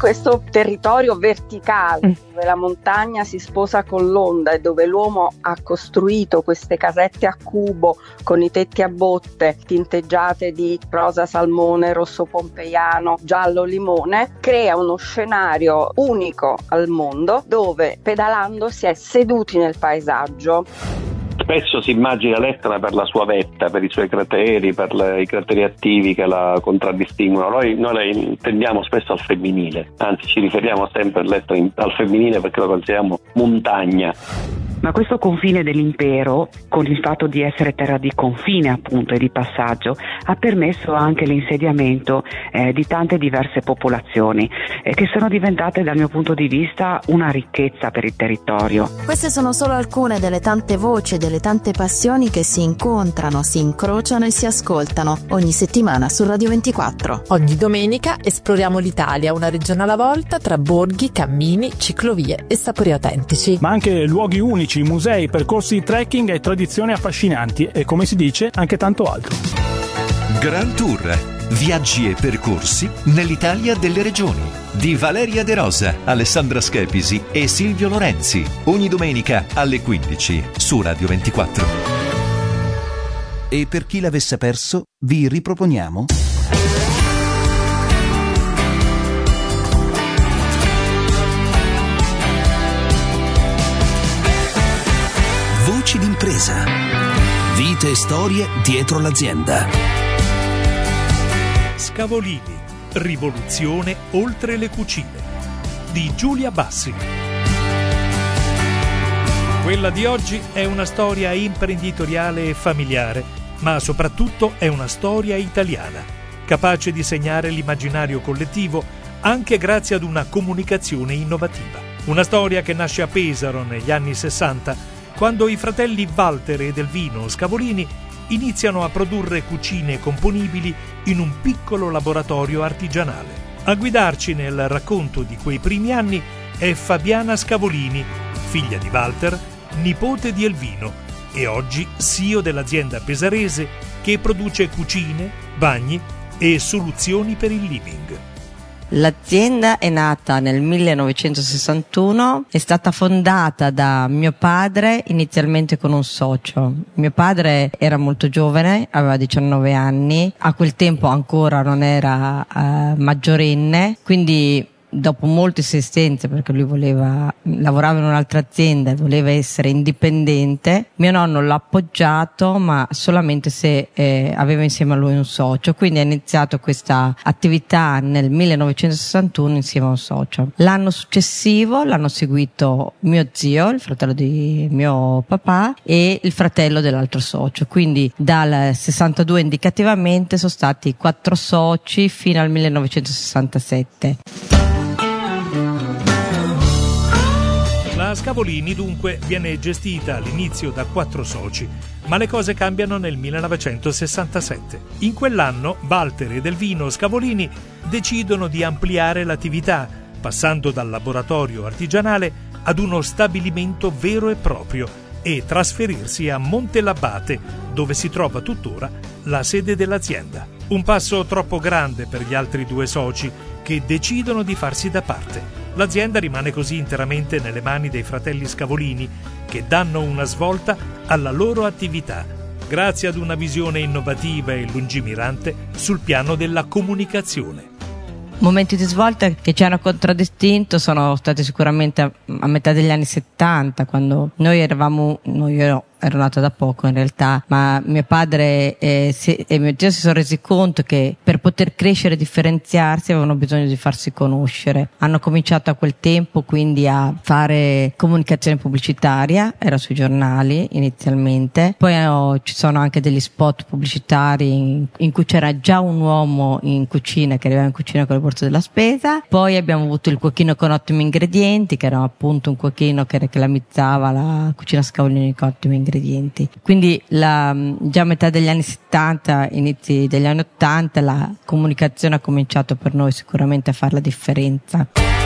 questo territorio verticale dove la montagna si sposa con l'onda e dove l'uomo ha costruito queste casette a cubo con i tetti a botte tinteggiate di rosa salmone, rosso pompeiano, giallo limone, crea uno scenario unico al mondo dove pedalando si è seduti nel paesaggio. Spesso si immagina l'Etna per la sua vetta, per i suoi crateri, per i crateri attivi che la contraddistinguono. Noi la intendiamo spesso al femminile, anzi ci riferiamo sempre all'Etna al femminile perché lo consideriamo montagna. Ma questo confine dell'impero, con il fatto di essere terra di confine appunto e di passaggio, ha permesso anche l'insediamento di tante diverse popolazioni che sono diventate dal mio punto di vista una ricchezza per il territorio. Queste sono solo alcune delle tante voci, delle tante passioni che si incontrano, si incrociano e si ascoltano ogni settimana su Radio 24. Ogni domenica esploriamo l'Italia, una regione alla volta, tra borghi, cammini, ciclovie e sapori autentici. Ma anche luoghi unici, musei, percorsi di trekking e tradizioni affascinanti e, come si dice, anche tanto altro. Grand Tour, viaggi e percorsi nell'Italia delle regioni, di Valeria De Rosa, Alessandra Schepisi e Silvio Lorenzi, ogni domenica alle 15 su Radio 24. E per chi l'avesse perso, vi riproponiamo Voci d'impresa. Vite e storie dietro l'azienda. Scavolini, rivoluzione oltre le cucine, di Giulia Bassi. Quella di oggi è una storia imprenditoriale e familiare, ma soprattutto è una storia italiana, capace di segnare l'immaginario collettivo anche grazie ad una comunicazione innovativa. Una storia che nasce a Pesaro negli anni 60, quando i fratelli Walter ed Elvino Scavolini iniziano a produrre cucine componibili in un piccolo laboratorio artigianale. A guidarci nel racconto di quei primi anni è Fabiana Scavolini, figlia di Walter, nipote di Elvino e oggi CEO dell'azienda pesarese che produce cucine, bagni e soluzioni per il living. L'azienda è nata nel 1961, è stata fondata da mio padre inizialmente con un socio. Mio padre era molto giovane, aveva 19 anni, a quel tempo ancora non era maggiorenne, quindi dopo molte insistenze, perché lui lavorava in un'altra azienda, voleva essere indipendente, mio nonno l'ha appoggiato, ma solamente se aveva insieme a lui un socio, quindi ha iniziato questa attività nel 1961 insieme a un socio. L'anno successivo l'hanno seguito mio zio, il fratello di mio papà, e il fratello dell'altro socio, quindi dal 62 indicativamente sono stati 4 soci fino al 1967. La Scavolini dunque viene gestita all'inizio da 4 soci, ma le cose cambiano nel 1967. In quell'anno Walter ed Elvino Scavolini decidono di ampliare l'attività, passando dal laboratorio artigianale ad uno stabilimento vero e proprio e trasferirsi a Montelabbate, dove si trova tuttora la sede dell'azienda. Un passo troppo grande per gli altri 2 soci che decidono di farsi da parte. L'azienda rimane così interamente nelle mani dei fratelli Scavolini, che danno una svolta alla loro attività, grazie ad una visione innovativa e lungimirante sul piano della comunicazione. Momenti di svolta che ci hanno contraddistinto sono stati sicuramente a metà degli anni 70, quando io ero nata da poco in realtà, ma mio padre e mio zio si sono resi conto che per poter crescere e differenziarsi avevano bisogno di farsi conoscere. Hanno cominciato a quel tempo quindi a fare comunicazione pubblicitaria, era sui giornali inizialmente, poi ci sono anche degli spot pubblicitari in cui c'era già un uomo in cucina che arrivava in cucina con le borse della spesa, poi abbiamo avuto il cuochino con ottimi ingredienti, che era appunto un cuochino che reclamizzava la cucina Scavolini con ottimi ingredienti. Quindi già a metà degli anni 70, inizi degli anni 80, la comunicazione ha cominciato per noi sicuramente a fare la differenza.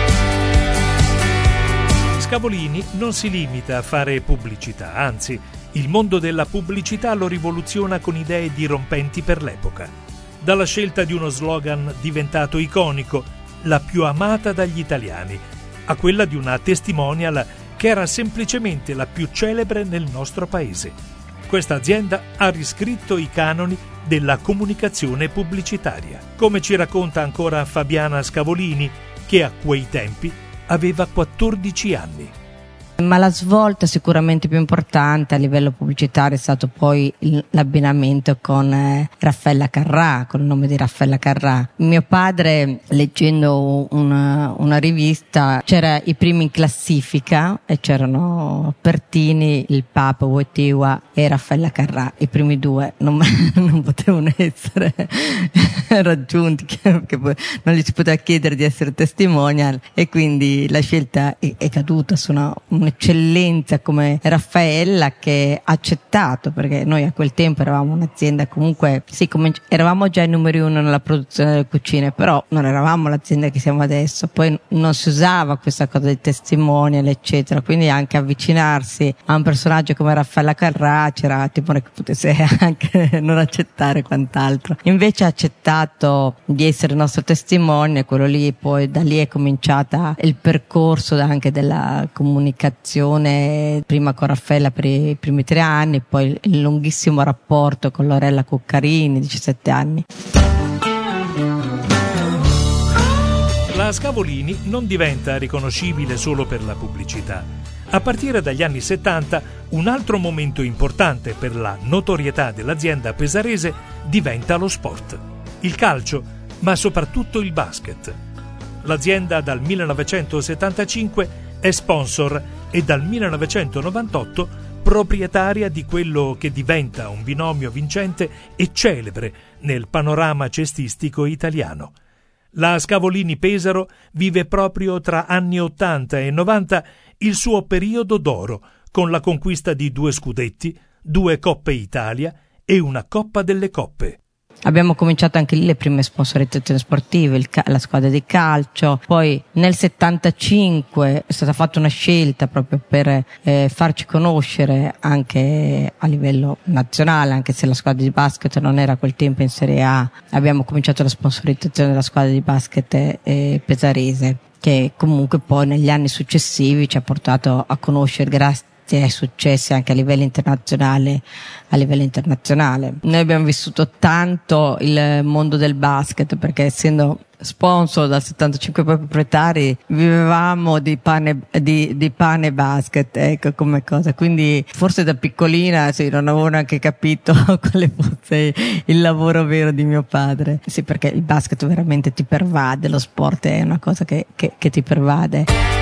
Scavolini non si limita a fare pubblicità, anzi, il mondo della pubblicità lo rivoluziona con idee dirompenti per l'epoca. Dalla scelta di uno slogan diventato iconico, la più amata dagli italiani, a quella di una testimonial che era semplicemente la più celebre nel nostro paese. Questa azienda ha riscritto i canoni della comunicazione pubblicitaria, come ci racconta ancora Fabiana Scavolini, che a quei tempi aveva 14 anni. Ma la svolta sicuramente più importante a livello pubblicitario è stato poi l'abbinamento con Raffaella Carrà, con il nome di Raffaella Carrà. Mio padre, leggendo una rivista, c'era i primi in classifica e c'erano Pertini, il Papa, Wojtyła e Raffaella Carrà. I primi due non potevano essere raggiunti, perché poi non gli si poteva chiedere di essere testimonial, e quindi la scelta è caduta su un'eccellenza come Raffaella, che ha accettato, perché noi a quel tempo eravamo un'azienda comunque, sì, eravamo già i numeri uno nella produzione delle cucine, però non eravamo l'azienda che siamo adesso. Poi non si usava questa cosa di testimonial eccetera, quindi anche avvicinarsi a un personaggio come Raffaella Carrà c'era timore che potesse anche non accettare quant'altro. Invece ha accettato di essere il nostro testimone, quello lì, poi da lì è cominciata il percorso anche della comunicazione, prima con Raffaella per i primi 3 anni, poi il lunghissimo rapporto con Lorella Cuccarini, 17 anni. La Scavolini non diventa riconoscibile solo per la pubblicità. A partire dagli anni 70, un altro momento importante per la notorietà dell'azienda pesarese diventa lo sport. Il calcio, ma soprattutto il basket. L'azienda dal 1975 è sponsor e dal 1998 proprietaria di quello che diventa un binomio vincente e celebre nel panorama cestistico italiano. La Scavolini Pesaro vive proprio tra anni 80 e 90 il suo periodo d'oro, con la conquista di 2 scudetti, 2 Coppe Italia e una Coppa delle Coppe. Abbiamo cominciato anche lì le prime sponsorizzazioni sportive, la squadra di calcio. Poi nel 75 è stata fatta una scelta proprio per farci conoscere anche a livello nazionale, anche se la squadra di basket non era a quel tempo in Serie A. Abbiamo cominciato la sponsorizzazione della squadra di basket pesarese, che comunque poi negli anni successivi ci ha portato a conoscere grazie ai successi anche a livello internazionale. Noi abbiamo vissuto tanto il mondo del basket, perché essendo sponsor dal 75 poi proprietari vivevamo di pane basket, ecco, come cosa. Quindi forse da piccolina non avevo neanche capito quale fosse il lavoro vero di mio padre. Sì, perché il basket veramente ti pervade, lo sport è una cosa che ti pervade.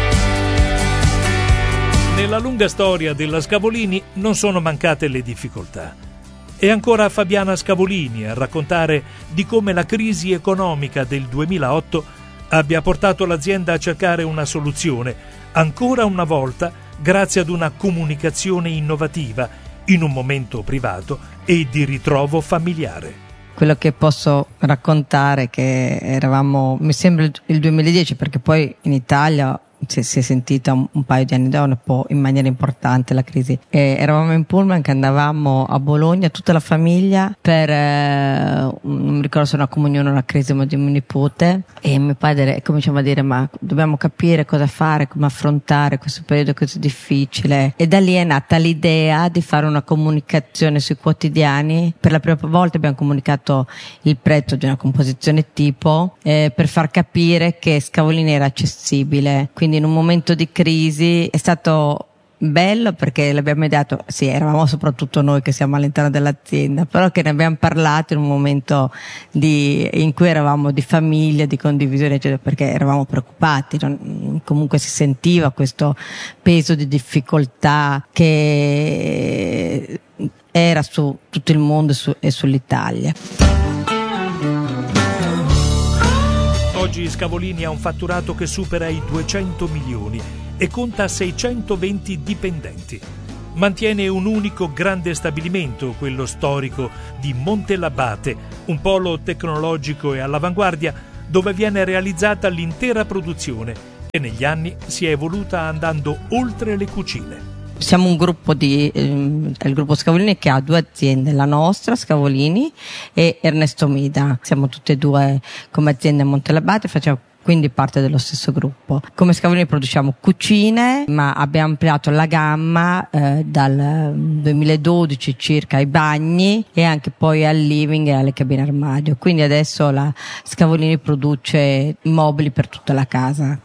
Nella lunga storia della Scavolini non sono mancate le difficoltà. È ancora Fabiana Scavolini a raccontare di come la crisi economica del 2008 abbia portato l'azienda a cercare una soluzione, ancora una volta grazie ad una comunicazione innovativa, in un momento privato e di ritrovo familiare. Quello che posso raccontare è che eravamo, mi sembra il 2010, perché poi in Italia si è sentita un paio di anni dopo un po' in maniera importante la crisi. Eravamo in pullman che andavamo a Bologna, tutta la famiglia, per non mi ricordo se una comunione o una crisma di mio nipote, e mio padre cominciava a dire: ma dobbiamo capire cosa fare, come affrontare questo periodo così difficile. E da lì è nata l'idea di fare una comunicazione sui quotidiani. Per la prima volta abbiamo comunicato il prezzo di una composizione tipo, per far capire che Scavolini era accessibile. Quindi in un momento di crisi è stato bello, perché l'abbiamo dato, sì, eravamo soprattutto noi che siamo all'interno dell'azienda, però che ne abbiamo parlato in un momento in cui eravamo di famiglia, di condivisione, eccetera, perché eravamo preoccupati, comunque si sentiva questo peso di difficoltà che era su tutto il mondo e sull'Italia. Oggi Scavolini ha un fatturato che supera i 200 milioni e conta 620 dipendenti. Mantiene un unico grande stabilimento, quello storico di Montellabate, un polo tecnologico e all'avanguardia dove viene realizzata l'intera produzione e negli anni si è evoluta andando oltre le cucine. Siamo un gruppo il gruppo Scavolini, che ha 2 aziende, la nostra Scavolini e Ernesto Mida. Siamo tutte e 2 come azienda a Montellabate, facciamo quindi parte dello stesso gruppo. Come Scavolini produciamo cucine, ma abbiamo ampliato la gamma dal 2012 circa ai bagni e anche poi al living e alle cabine armadio, quindi adesso la Scavolini produce mobili per tutta la casa.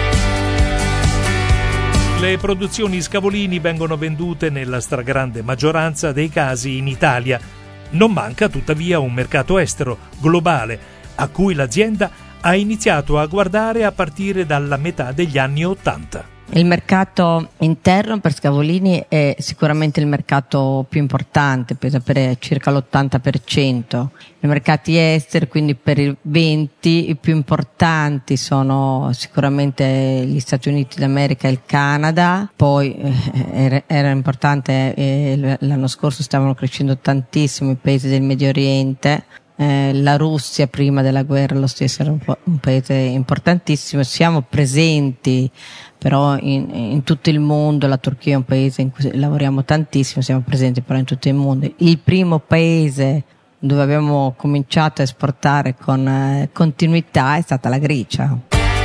Le produzioni Scavolini vengono vendute nella stragrande maggioranza dei casi in Italia. Non manca tuttavia un mercato estero, globale, a cui l'azienda ha iniziato a guardare a partire dalla metà degli anni '80. Il mercato interno per Scavolini è sicuramente il mercato più importante, pesa per circa l'80%. I mercati esteri, quindi per il 20%, i più importanti sono sicuramente gli Stati Uniti d'America e il Canada, poi era importante, l'anno scorso stavano crescendo tantissimo i paesi del Medio Oriente. La Russia prima della guerra lo stesso era un paese importantissimo. Siamo presenti però in tutto il mondo. La Turchia è un paese in cui lavoriamo tantissimo, siamo presenti però in tutto il mondo. Il primo paese dove abbiamo cominciato a esportare con continuità è stata la Grecia.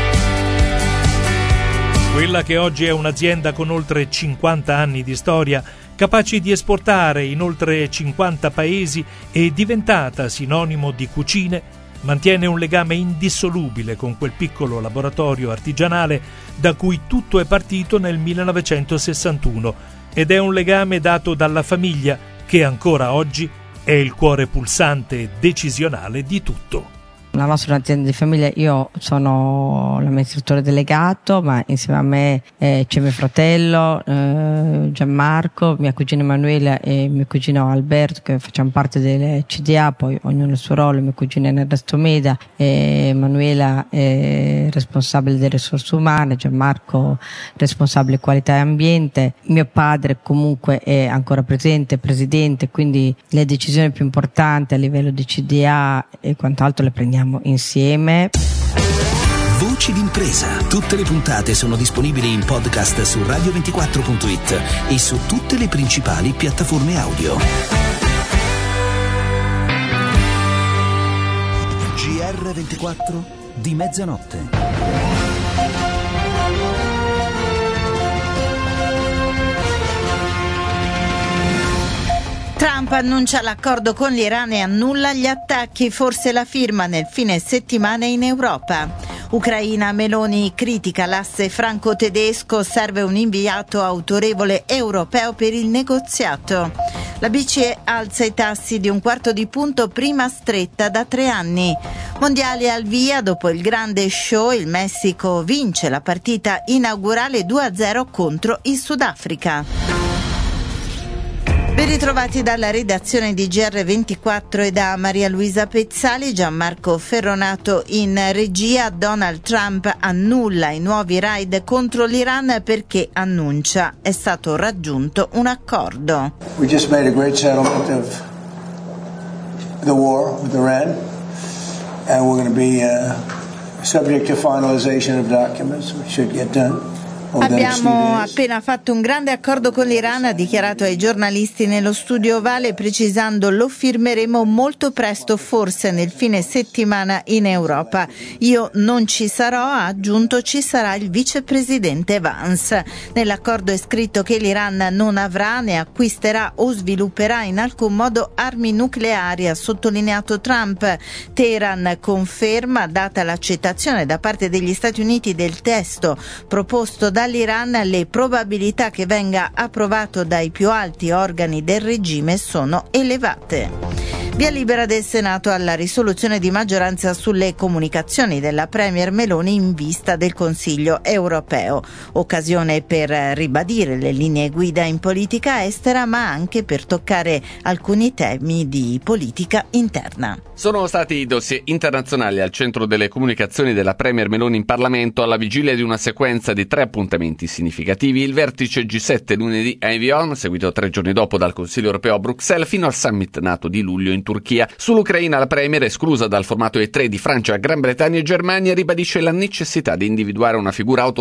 Quella che oggi è un'azienda con oltre 50 anni di storia, capace di esportare in oltre 50 paesi e diventata sinonimo di cucine, mantiene un legame indissolubile con quel piccolo laboratorio artigianale da cui tutto è partito nel 1961, ed è un legame dato dalla famiglia che ancora oggi è il cuore pulsante e decisionale di tutto. La nostra è un'azienda di famiglia, io sono l'amministratore delegato, ma insieme a me c'è mio fratello Gianmarco, mia cugina Emanuela e mio cugino Alberto, che facciamo parte delle CDA, poi ognuno il suo ruolo. Mio cugino è Ernesto Meda, Emanuela è responsabile delle risorse umane, Gianmarco responsabile qualità e ambiente, mio padre comunque è ancora presente, presidente, quindi le decisioni più importanti a livello di CDA e quant'altro le prendiamo insieme. Voci d'impresa. Tutte le puntate sono disponibili in podcast su radio24.it e su tutte le principali piattaforme audio. GR24 di mezzanotte. Trump annuncia l'accordo con l'Iran e annulla gli attacchi, forse la firma nel fine settimana in Europa. Ucraina, Meloni critica l'asse franco-tedesco, serve un inviato autorevole europeo per il negoziato. La BCE alza i tassi di 1/4 di punto, prima stretta da 3 anni. Mondiali al via, dopo il grande show il Messico vince la partita inaugurale 2-0 contro il Sudafrica. Ben ritrovati dalla redazione di GR24 e da Maria Luisa Pezzali. Gianmarco Ferronato in regia. Donald Trump annulla i nuovi raid contro l'Iran perché annuncia è stato raggiunto un accordo. We just made a great settlement of the war with Iran and we're going to be subject to finalization of documents which should get done. Abbiamo appena fatto un grande accordo con l'Iran, ha dichiarato ai giornalisti nello studio ovale, precisando lo firmeremo molto presto, forse nel fine settimana in Europa. Io non ci sarò, ha aggiunto, ci sarà il vicepresidente Vance. Nell'accordo è scritto che l'Iran non avrà, né acquisterà o svilupperà in alcun modo armi nucleari, ha sottolineato Trump. Teheran conferma, data l'accettazione da parte degli Stati Uniti del testo proposto dall'Iran, le probabilità che venga approvato dai più alti organi del regime sono elevate. Via libera del Senato alla risoluzione di maggioranza sulle comunicazioni della Premier Meloni in vista del Consiglio europeo. Occasione per ribadire le linee guida in politica estera, ma anche per toccare alcuni temi di politica interna. Sono stati i dossier internazionali al centro delle comunicazioni della Premier Meloni in Parlamento alla vigilia di una sequenza di 3 appuntamenti significativi. Il vertice G7 lunedì a Evian, seguito 3 giorni dopo dal Consiglio europeo a Bruxelles, fino al summit NATO di luglio in Turchia. Sull'Ucraina la Premier, esclusa dal formato E3 di Francia, Gran Bretagna e Germania, ribadisce la necessità di individuare una figura autorevole